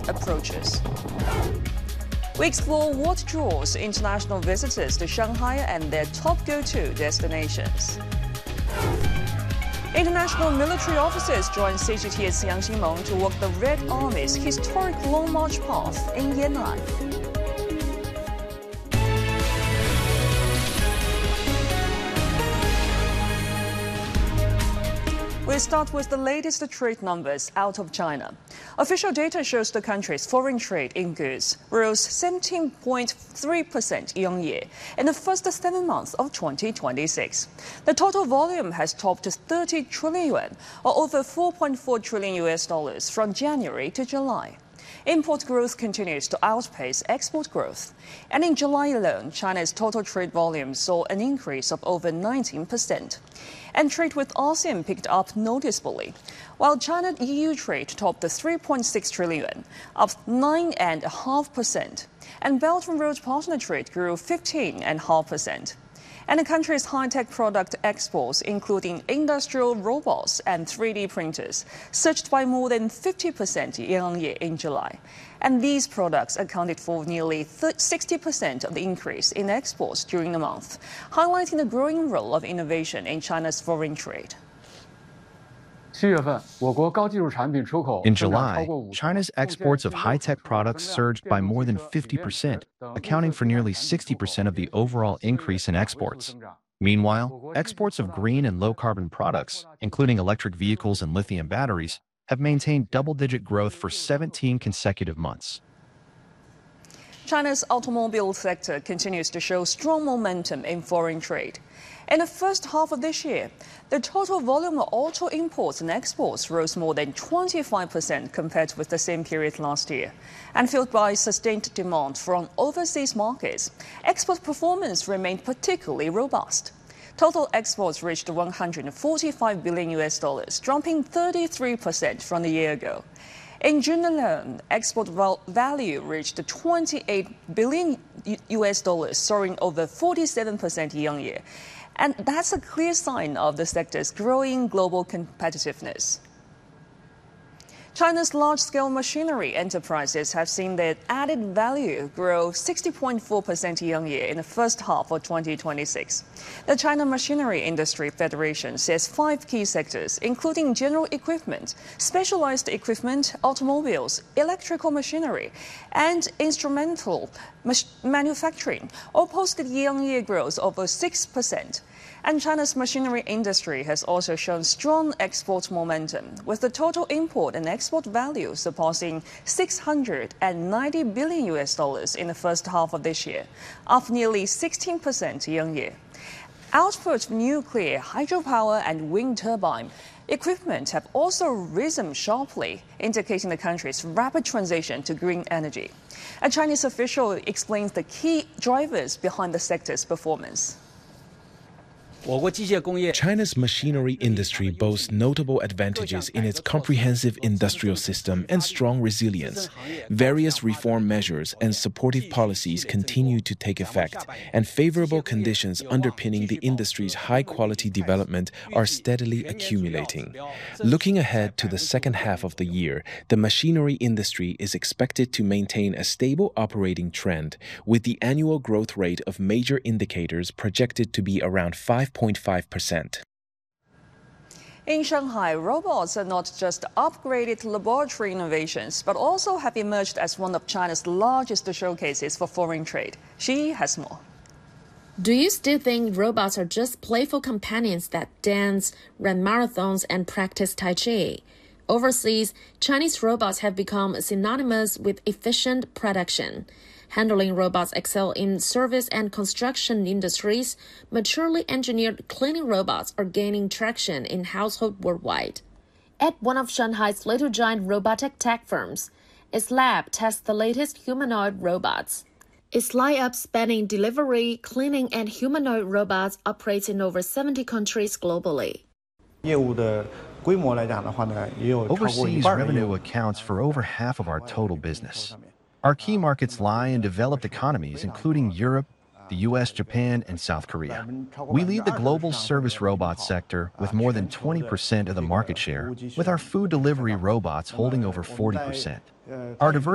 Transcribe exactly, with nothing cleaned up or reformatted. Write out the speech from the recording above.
approaches. We explore what draws international visitors to Shanghai and their top go-to destinations. International military officers join C G T at Jiangxingmeng to walk the Red Army's historic Long March path in Yan'an. We start with the latest trade numbers out of China. Official data shows the country's foreign trade in goods rose seventeen point three percent year-on-year in the first seven months of twenty twenty-six. The total volume has topped thirty trillion yuan, or over four point four trillion U S dollars from January to July. Import growth continues to outpace export growth. And in July alone, China's total trade volume saw an increase of over nineteen percent. And trade with ASEAN picked up noticeably, while China-E U trade topped the three point six trillion yuan, up nine point five percent. And Belt and Road partner trade grew fifteen point five percent. And the country's high-tech product exports, including industrial robots and three D printers, surged by more than fifty percent year-on-year in July. And these products accounted for nearly sixty percent of the increase in exports during the month, highlighting the growing role of innovation in China's foreign trade. In July, China's exports of high-tech products surged by more than fifty percent, accounting for nearly sixty percent of the overall increase in exports. Meanwhile, exports of green and low-carbon products, including electric vehicles and lithium batteries, have maintained double-digit growth for seventeen consecutive months. China's automobile sector continues to show strong momentum in foreign trade. In the first half of this year, the total volume of auto imports and exports rose more than twenty-five percent compared with the same period last year. And fueled by sustained demand from overseas markets, export performance remained particularly robust. Total exports reached one hundred forty-five billion U S dollars, dropping thirty-three percent from a year ago. In June alone, export value reached twenty-eight billion U S dollars, soaring over forty-seven percent year-on-year. And that's a clear sign of the sector's growing global competitiveness. China's large-scale machinery enterprises have seen their added value grow sixty point four percent year-on-year in the first half of twenty twenty-six. The China Machinery Industry Federation says five key sectors, including general equipment, specialized equipment, automobiles, electrical machinery, and instrumental manufacturing, all posted year-on-year growth of over six percent. And China's machinery industry has also shown strong export momentum, with the total import and export value surpassing six hundred ninety billion U S dollars in the first half of this year, up nearly sixteen percent year-on-year. Output of nuclear, hydropower and wind turbine equipment have also risen sharply, indicating the country's rapid transition to green energy. A Chinese official explains the key drivers behind the sector's performance. China's machinery industry boasts notable advantages in its comprehensive industrial system and strong resilience. Various reform measures and supportive policies continue to take effect, and favorable conditions underpinning the industry's high-quality development are steadily accumulating. Looking ahead to the second half of the year, the machinery industry is expected to maintain a stable operating trend, with the annual growth rate of major indicators projected to be around five point five percent. In Shanghai, robots are not just upgraded laboratory innovations, but also have emerged as one of China's largest showcases for foreign trade. She has more. Do you still think robots are just playful companions that dance, run marathons, and practice Tai Chi? Overseas, Chinese robots have become synonymous with efficient production. Handling robots excel in service and construction industries. Maturely engineered cleaning robots are gaining traction in households worldwide. At one of Shanghai's little giant robotic tech firms, its lab tests the latest humanoid robots. Its lineup spanning delivery, cleaning, and humanoid robots operates in over seventy countries globally. Overseas revenue accounts for over half of our total business. Our key markets lie in developed economies, including Europe, the U S, Japan, and South Korea. We lead the global service robot sector with more than twenty percent of the market share, with our food delivery robots holding over forty percent. Our diverse